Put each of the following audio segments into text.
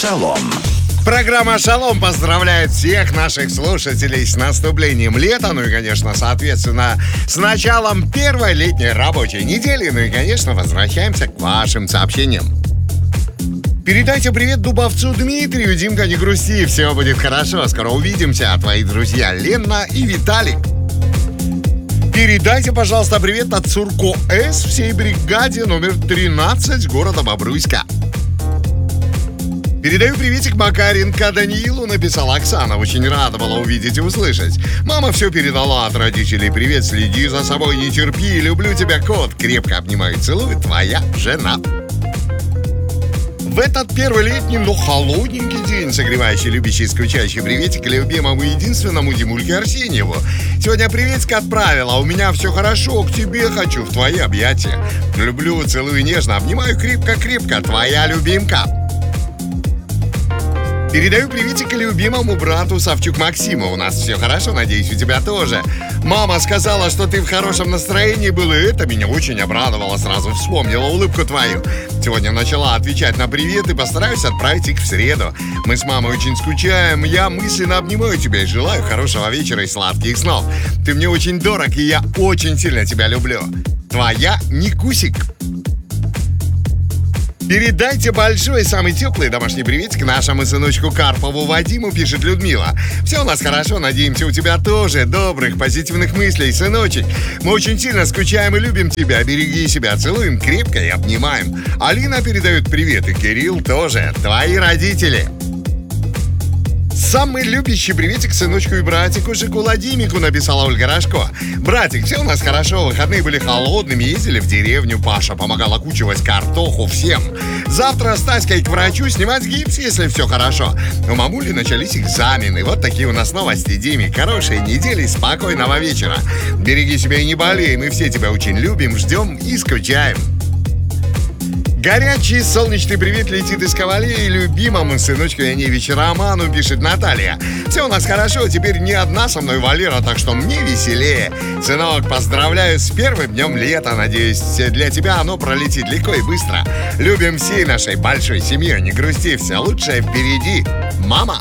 Шалом. Программа «Шалом» поздравляет всех наших слушателей с наступлением лета, ну и, конечно, соответственно, с началом первой летней рабочей недели. Ну и, конечно, возвращаемся к вашим сообщениям. Передайте привет Дубовцу Дмитрию. Димка, не грусти, все будет хорошо. Скоро увидимся. Твои друзья Лена и Виталик. Передайте, пожалуйста, привет от Цурко С всей бригаде номер 13 города Бобруйска. Передаю приветик Макаренко Даниилу, написала Оксана. Очень рада была увидеть и услышать. Мама все передала от родителей. Привет, следи за собой, не терпи. Люблю тебя, кот. Крепко обнимаю и целую, твоя жена. В этот первый летний, но холодненький день, согревающий, любящий, скучающий приветик любимому единственному Димульке Арсеньеву. Сегодня приветик отправила. У меня все хорошо, к тебе хочу, в твои объятия. Люблю, целую нежно, обнимаю крепко-крепко, твоя любимка. Передаю приветик любимому брату Савчук Максиму. У нас все хорошо, надеюсь, у тебя тоже. Мама сказала, что ты в хорошем настроении был, и это меня очень обрадовало. Сразу вспомнила улыбку твою. Сегодня начала отвечать на привет и постараюсь отправить их в среду. Мы с мамой очень скучаем. Я мысленно обнимаю тебя и желаю хорошего вечера и сладких снов. Ты мне очень дорог, и я очень сильно тебя люблю. Твоя Никусик. Передайте большой, самый теплый домашний приветик нашему сыночку Карпову Вадиму, пишет Людмила. Все у нас хорошо, надеемся, у тебя тоже. Добрых, позитивных мыслей, сыночек. Мы очень сильно скучаем и любим тебя. Береги себя, целуем крепко и обнимаем. Алина передает привет, и Кирилл тоже. Твои родители. Самый любящий приветик сыночку и братику Жику Владимику, написала Ольга Рожко. Братик, все у нас хорошо, выходные были холодными, ездили в деревню, Паша помогал окучивать картоху всем. Завтра с Таськой к врачу снимать гипс, если все хорошо. У мамули начались экзамены. Вот такие у нас новости, Димик. Хорошей недели, спокойного вечера. Береги себя и не болей, мы все тебя очень любим, ждем и скучаем. Горячий солнечный привет летит из Ковалей любимому сыночку Яневичу Роману, пишет Наталья. Все у нас хорошо, теперь не одна со мной Валера, так что мне веселее. Сынок, поздравляю с первым днем лета. Надеюсь, для тебя оно пролетит легко и быстро. Любим всей нашей большой семьей, не грусти, все лучшее впереди. Мама.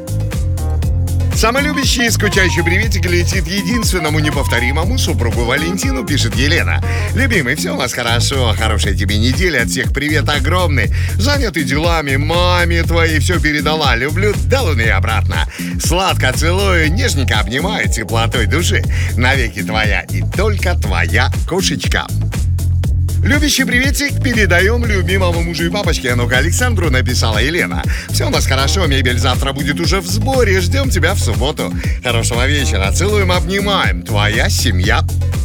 Самый любящий и скучающий приветик летит единственному неповторимому супругу Валентину, пишет Елена. Любимый, все у нас хорошо, хорошая тебе неделя, от всех привет огромный. Занятый делами, маме твоей все передала, люблю до луны и обратно. Сладко целую, нежненько обнимаю, теплотой души. Навеки твоя и только твоя кошечка. Любящий приветик передаем любимому мужу и папочке, а Александру, написала Елена. Все у нас хорошо, мебель завтра будет уже в сборе, ждем тебя в субботу. Хорошего вечера, целуем, обнимаем, твоя семья.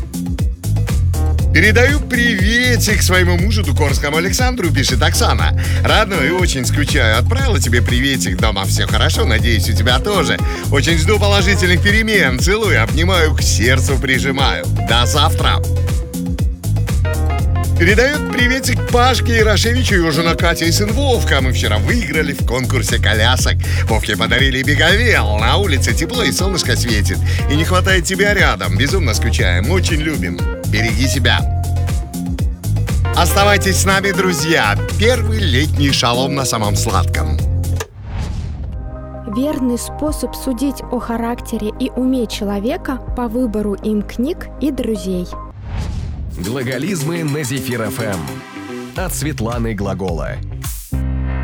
Передаю приветик своему мужу Дукорскому Александру, пишет Оксана. Родной, очень скучаю, отправила тебе приветик, дома все хорошо, надеюсь, у тебя тоже. Очень жду положительных перемен, целую, обнимаю, к сердцу прижимаю. До завтра. Передает приветик Пашке Ярошевичу и его жена Катя и сын Вовка. Мы вчера выиграли в конкурсе колясок. Вовке подарили беговел. На улице тепло и солнышко светит. И не хватает тебя рядом. Безумно скучаем, очень любим. Береги себя. Оставайтесь с нами, друзья. Первый летний шалом на самом сладком. Верный способ судить о характере и уме человека по выбору им книг и друзей. Глаголизмы на Зефир ФМ. От Светланы Глагола.